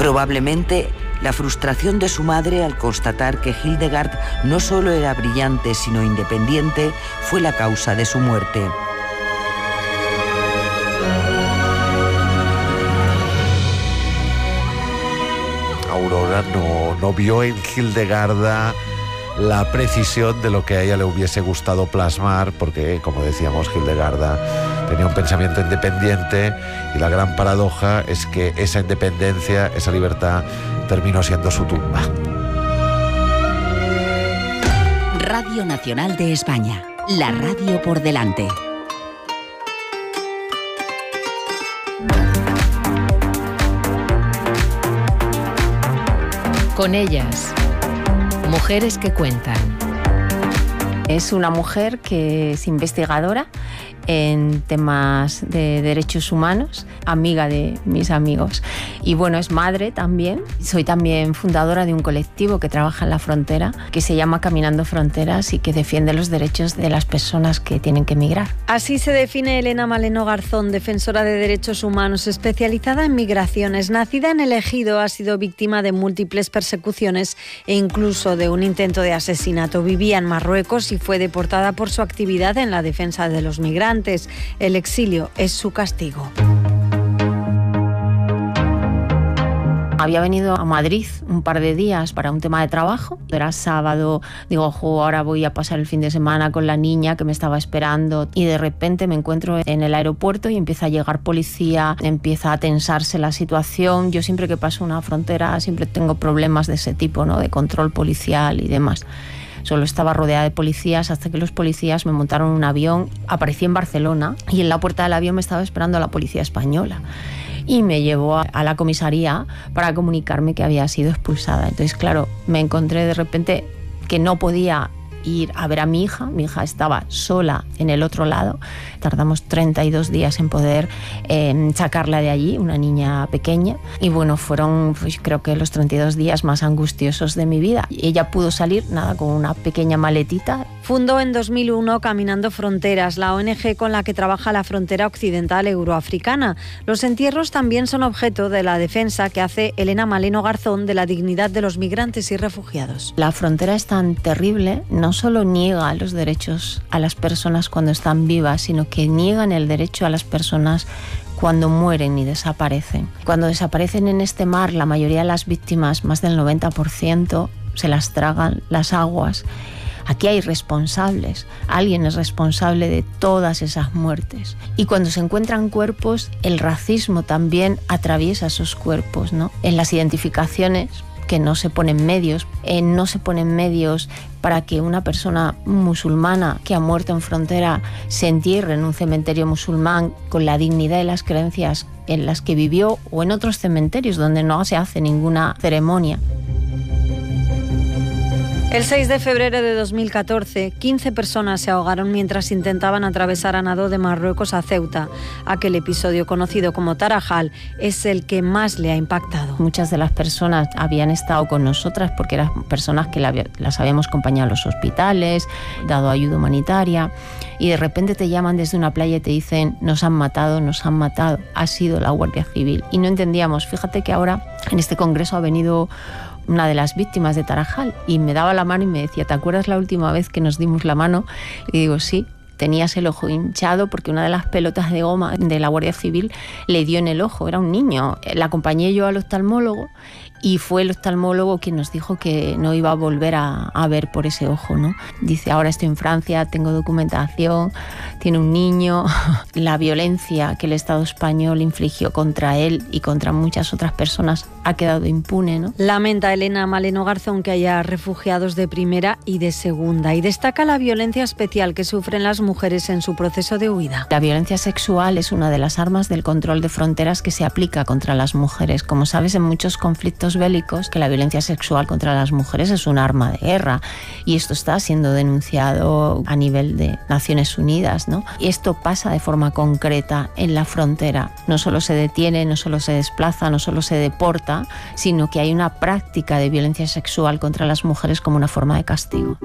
Probablemente la frustración de su madre al constatar que Hildegard no solo era brillante sino independiente fue la causa de su muerte. Aurora no vio en Hildegarda la precisión de lo que a ella le hubiese gustado plasmar, porque, como decíamos, Hildegarda tenía un pensamiento independiente y la gran paradoja es que esa independencia, esa libertad, terminó siendo su tumba. Radio Nacional de España, la radio por delante. Con ellas, mujeres que cuentan. Es una mujer que es investigadora en temas de derechos humanos, amiga de mis amigos. Y bueno, es madre también. Soy también fundadora de un colectivo que trabaja en la frontera, que se llama Caminando Fronteras y que defiende los derechos de las personas que tienen que emigrar. Así se define Elena Maleno Garzón, defensora de derechos humanos, especializada en migraciones. Nacida en el Ejido, ha sido víctima de múltiples persecuciones e incluso de un intento de asesinato. Vivía en Marruecos y fue deportada por su actividad en la defensa de los migrantes. El exilio es su castigo. Había venido a Madrid un par de días para un tema de trabajo. Era sábado, digo, ahora voy a pasar el fin de semana con la niña que me estaba esperando. Y de repente me encuentro en el aeropuerto y empieza a llegar policía, empieza a tensarse la situación. Yo siempre que paso una frontera siempre tengo problemas de ese tipo, ¿no? De control policial y demás. Solo estaba rodeada de policías hasta que los policías me montaron en un avión. Aparecí en Barcelona y en la puerta del avión me estaba esperando la policía española. Y me llevó a la comisaría para comunicarme que había sido expulsada. Entonces, claro, me encontré de repente que no podía ir a ver a mi hija. Mi hija estaba sola en el otro lado. Tardamos 32 días en poder sacarla de allí, una niña pequeña. Y bueno, fueron pues, creo que los 32 días más angustiosos de mi vida. Ella pudo salir, nada, con una pequeña maletita. Fundó en 2001 Caminando Fronteras, la ONG con la que trabaja la frontera occidental euroafricana. Los entierros también son objeto de la defensa que hace Elena Maleno Garzón de la dignidad de los migrantes y refugiados. La frontera es tan terrible, no solo niega los derechos a las personas cuando están vivas, sino que niegan el derecho a las personas cuando mueren y desaparecen. Cuando desaparecen en este mar, la mayoría de las víctimas, más del 90%, se las tragan las aguas. Aquí hay responsables, alguien es responsable de todas esas muertes. Y cuando se encuentran cuerpos, el racismo también atraviesa esos cuerpos, ¿no? En las identificaciones, que no se ponen medios, para que una persona musulmana que ha muerto en frontera se entierre en un cementerio musulmán con la dignidad y las creencias en las que vivió, o en otros cementerios donde no se hace ninguna ceremonia. El 6 de febrero de 2014, 15 personas se ahogaron mientras intentaban atravesar a nado de Marruecos a Ceuta. Aquel episodio, conocido como Tarajal, es el que más le ha impactado. Muchas de las personas habían estado con nosotras porque eran personas que las habíamos acompañado a los hospitales, dado ayuda humanitaria, y de repente te llaman desde una playa y te dicen nos han matado, ha sido la Guardia Civil. Y no entendíamos. Fíjate que ahora en este congreso ha venido una de las víctimas de Tarajal y me daba la mano y me decía, ¿te acuerdas la última vez que nos dimos la mano? Y digo, sí, tenías el ojo hinchado porque una de las pelotas de goma de la Guardia Civil le dio en el ojo, era un niño. La acompañé yo al oftalmólogo y fue el oftalmólogo quien nos dijo que no iba a volver a ver por ese ojo, ¿no? Dice, ahora estoy en Francia, tengo documentación, tiene un niño. La violencia que el Estado español infligió contra él y contra muchas otras personas ha quedado impune, ¿no? Lamenta Elena Maleno Garzón que haya refugiados de primera y de segunda y destaca la violencia especial que sufren las mujeres en su proceso de huida. La violencia sexual es una de las armas del control de fronteras que se aplica contra las mujeres. Como sabes, en muchos conflictos bélicos que la violencia sexual contra las mujeres es un arma de guerra y esto está siendo denunciado a nivel de Naciones Unidas, ¿no? Y esto pasa de forma concreta en la frontera. No solo se detiene, no solo se desplaza, no solo se deporta, sino que hay una práctica de violencia sexual contra las mujeres como una forma de castigo.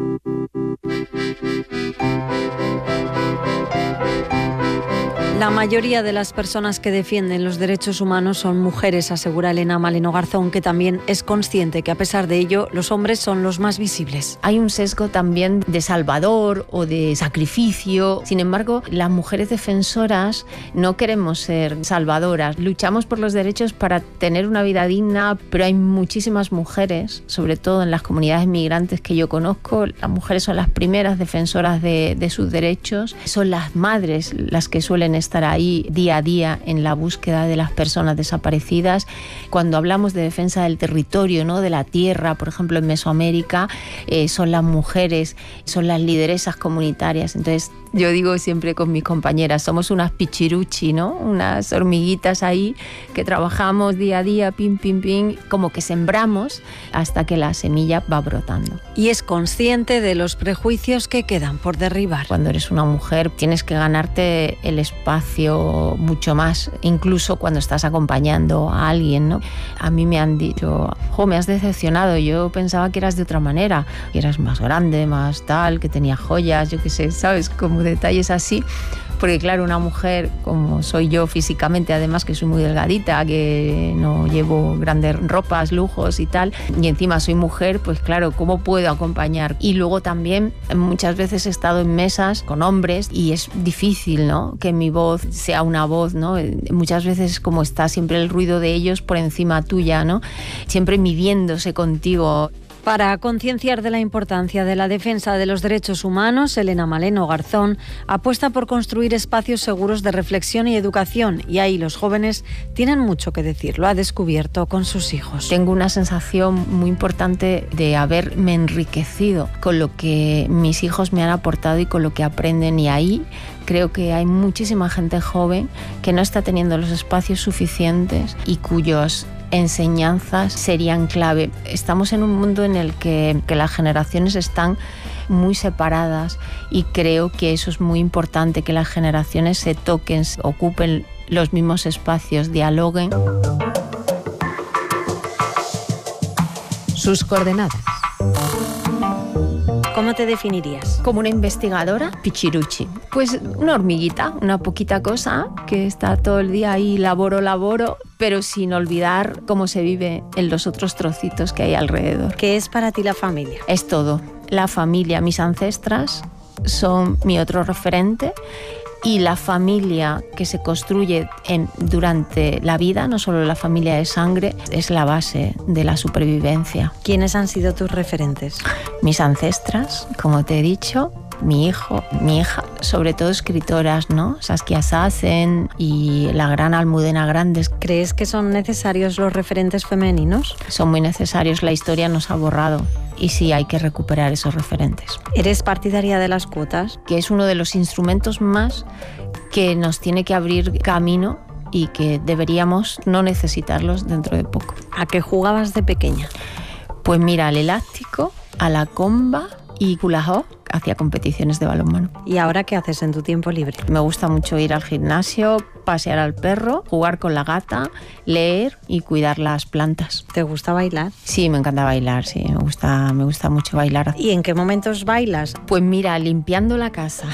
La mayoría de las personas que defienden los derechos humanos son mujeres, asegura Elena Maleno Garzón, que también es consciente que a pesar de ello los hombres son los más visibles. Hay un sesgo también de salvador o de sacrificio. Sin embargo, las mujeres defensoras no queremos ser salvadoras. Luchamos por los derechos para tener una vida digna, pero hay muchísimas mujeres, sobre todo en las comunidades migrantes que yo conozco. Las mujeres son las primeras defensoras de sus derechos. Son las madres las que suelen estar ahí día a día en la búsqueda de las personas desaparecidas. Cuando hablamos de defensa del territorio, ¿no?, de la tierra, por ejemplo en Mesoamérica, son las mujeres, son las lideresas comunitarias. Entonces yo digo siempre con mis compañeras, somos unas pichiruchi, ¿no?, unas hormiguitas ahí que trabajamos día a día, pim, pim, pim, como que sembramos hasta que la semilla va brotando. Y es consciente de los prejuicios que quedan por derribar. Cuando eres una mujer tienes que ganarte el espacio mucho más, incluso cuando estás acompañando a alguien, ¿no? A mí me han dicho, me has decepcionado, yo pensaba que eras de otra manera, que eras más grande, más tal, que tenía joyas, yo qué sé, ¿sabes? Como detalles así. Porque claro, una mujer como soy yo físicamente, además que soy muy delgadita, que no llevo grandes ropas, lujos y tal, y encima soy mujer, pues claro, ¿cómo puedo acompañar? Y luego también muchas veces he estado en mesas con hombres y es difícil, ¿no?, que mi voz sea una voz, ¿no? Muchas veces como está siempre el ruido de ellos por encima tuya, ¿no? Siempre midiéndose contigo. Para concienciar de la importancia de la defensa de los derechos humanos, Elena Maleno Garzón apuesta por construir espacios seguros de reflexión y educación, y ahí los jóvenes tienen mucho que decir. Lo ha descubierto con sus hijos. Tengo una sensación muy importante de haberme enriquecido con lo que mis hijos me han aportado y con lo que aprenden, y ahí creo que hay muchísima gente joven que no está teniendo los espacios suficientes y cuyos enseñanzas serían clave. Estamos en un mundo en el que las generaciones están muy separadas y creo que eso es muy importante, que las generaciones se toquen, ocupen los mismos espacios, dialoguen. Sus coordenadas. ¿Cómo te definirías? Como una investigadora pichiruchi. Pues una hormiguita, una poquita cosa que está todo el día ahí, laboro, pero sin olvidar cómo se vive en los otros trocitos que hay alrededor. ¿Qué es para ti la familia? Es todo. La familia, mis ancestras son mi otro referente, y la familia que se construye durante la vida, no solo la familia de sangre, es la base de la supervivencia. ¿Quiénes han sido tus referentes? Mis ancestras, como te he dicho, mi hijo, mi hija, sobre todo escritoras, ¿no? Saskia Sassen y la gran Almudena Grandes. ¿Crees que son necesarios los referentes femeninos? Son muy necesarios, la historia nos ha borrado. Y sí, hay que recuperar esos referentes. ¿Eres partidaria de las cuotas? Que es uno de los instrumentos más que nos tiene que abrir camino y que deberíamos no necesitarlos dentro de poco. ¿A qué jugabas de pequeña? Pues mira, al elástico, a la comba y hula hoop. Hacía competiciones de balonmano. ¿Y ahora qué haces en tu tiempo libre? Me gusta mucho ir al gimnasio, pasear al perro, jugar con la gata, leer y cuidar las plantas. ¿Te gusta bailar? Sí, me encanta bailar, sí, me gusta mucho bailar. ¿Y en qué momentos bailas? Pues mira, limpiando la casa,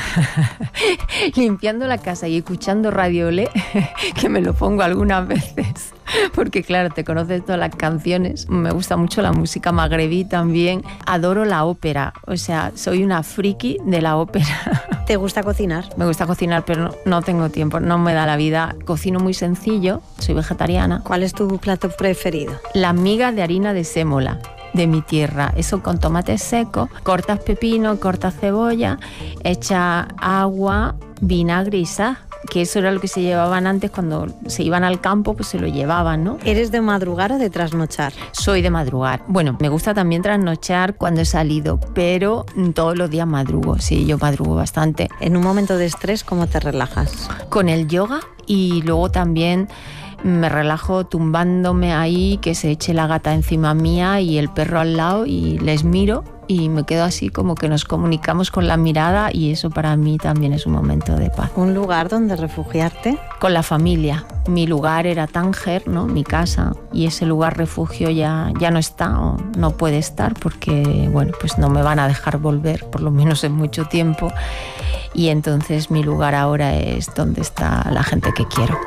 y escuchando Radio Olé, que me lo pongo algunas veces. Porque claro, te conoces todas las canciones. Me gusta mucho la música magrebí también. Adoro la ópera, o sea, soy una friki de la ópera. ¿Te gusta cocinar? Me gusta cocinar, pero no tengo tiempo, no me da la vida. Cocino muy sencillo, soy vegetariana. ¿Cuál es tu plato preferido? Las migas de harina de sémola de mi tierra, eso con tomate seco, cortas pepino, cortas cebolla, echa agua, vinagre y sal, que eso era lo que se llevaban antes cuando se iban al campo, pues se lo llevaban, ¿no? ¿Eres de madrugar o de trasnochar? Soy de madrugar. Bueno, me gusta también trasnochar cuando he salido, pero todos los días madrugo, sí, yo madrugo bastante. En un momento de estrés, ¿cómo te relajas? Con el yoga, y luego también me relajo tumbándome ahí, que se eche la gata encima mía y el perro al lado, y les miro y me quedo así como que nos comunicamos con la mirada, y eso para mí también es un momento de paz. ¿Un lugar donde refugiarte? Con la familia. Mi lugar era Tánger, ¿no?, mi casa, y ese lugar refugio ya no está, o no puede estar, porque bueno, pues no me van a dejar volver, por lo menos en mucho tiempo. y entonces mi lugar ahora es donde está la gente que quiero.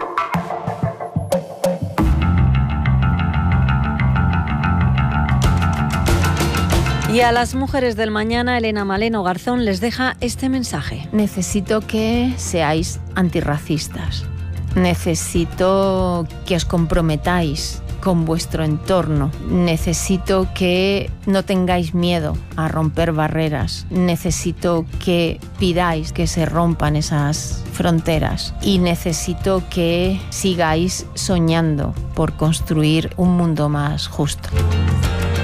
Y a las mujeres del mañana, Elena Maleno Garzón les deja este mensaje. Necesito que seáis antirracistas. Necesito que os comprometáis con vuestro entorno. Necesito que no tengáis miedo a romper barreras. Necesito que pidáis que se rompan esas fronteras. Y necesito que sigáis soñando por construir un mundo más justo.